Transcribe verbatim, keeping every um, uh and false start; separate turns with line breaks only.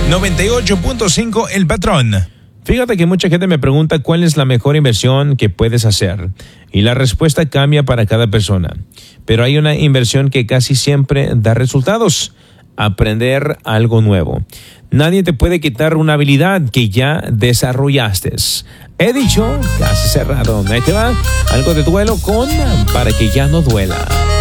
noventa y ocho punto cinco El Patrón.
Fíjate que mucha gente me pregunta cuál es la mejor inversión que puedes hacer. Y la respuesta cambia para cada persona. Pero hay una inversión que casi siempre da resultados. Aprender algo nuevo. Nadie te puede quitar una habilidad que ya desarrollaste. He dicho, casi cerrado. Ahí te va algo de duelo con Para que ya no duela.